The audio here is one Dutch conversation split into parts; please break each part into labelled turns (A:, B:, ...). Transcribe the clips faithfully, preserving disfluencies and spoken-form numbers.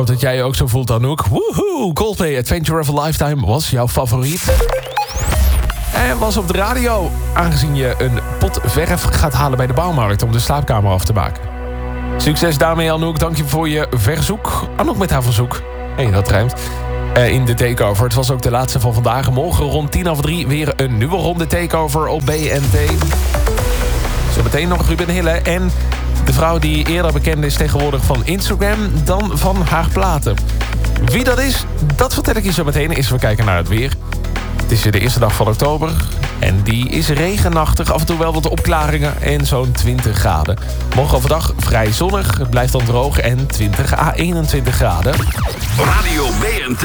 A: hoop dat jij je ook zo voelt, Anouk. Woehoe! Coldplay, Adventure of a Lifetime was jouw favoriet. En was op de radio, aangezien je een pot verf gaat halen bij de bouwmarkt om de slaapkamer af te maken. Succes daarmee, Anouk. Dank je voor je verzoek. Anouk met haar verzoek. Hé, hey, dat rijmt. Uh, in de Takeover. Het was ook de laatste van vandaag. Morgen rond tien over drie weer een nieuwe ronde Takeover op B N T. Zometeen nog Ruben Hille en de vrouw die eerder bekend is tegenwoordig van Instagram dan van haar platen. Wie dat is, dat vertel ik je zo meteen. Eerst we kijken naar het weer. Het is de eerste dag van oktober en die is regenachtig. Af en toe wel wat opklaringen en zo'n twintig graden. Morgen overdag vrij zonnig. Het blijft dan droog en twintig à eenentwintig graden.
B: Radio B N T.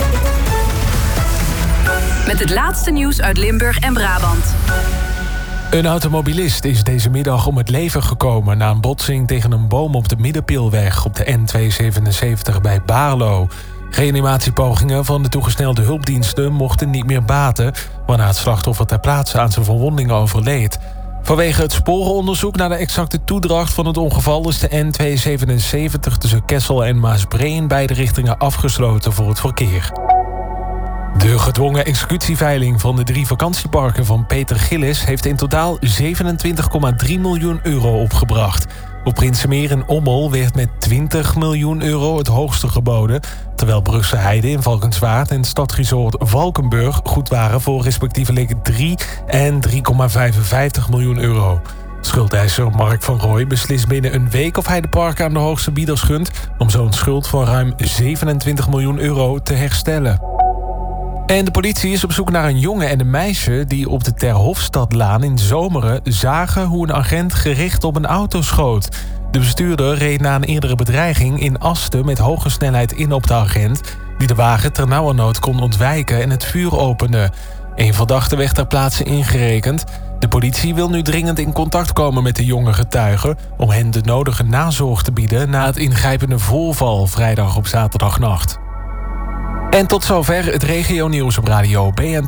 C: Met het laatste nieuws uit Limburg en Brabant.
A: Een automobilist is deze middag om het leven gekomen na een botsing tegen een boom op de Middenpilweg op de N tweehonderdzevenenzeventig bij Baarlo. Reanimatiepogingen van de toegesnelde hulpdiensten mochten niet meer baten, waarna het slachtoffer ter plaatse aan zijn verwondingen overleed. Vanwege het sporenonderzoek naar de exacte toedracht van het ongeval is de N tweehonderdzevenenzeventig tussen Kessel en Maasbree in beide richtingen afgesloten voor het verkeer. De gedwongen executieveiling van de drie vakantieparken van Peter Gillis heeft in totaal zevenentwintig komma drie miljoen euro opgebracht. Op Prinsenmeer en Ommel werd met twintig miljoen euro het hoogste geboden, terwijl Brugse Heide in Valkenswaard en Stadresort Valkenburg goed waren voor respectievelijk drie en drie komma vijfenvijftig miljoen euro. Schuldeiser Mark van Rooij beslist binnen een week of hij de parken aan de hoogste bieders gunt om zo'n schuld van ruim zevenentwintig miljoen euro te herstellen. En de politie is op zoek naar een jongen en een meisje die op de Ter Hofstadlaan in Zomeren zagen hoe een agent gericht op een auto schoot. De bestuurder reed na een eerdere bedreiging in Asten met hoge snelheid in op de agent, die de wagen ternauwernood kon ontwijken en het vuur opende. Een verdachte werd ter plaatse ingerekend. De politie wil nu dringend in contact komen met de jonge getuigen om hen de nodige nazorg te bieden na het ingrijpende voorval vrijdag op zaterdagnacht. En tot zover het regionieuws op radio B N T.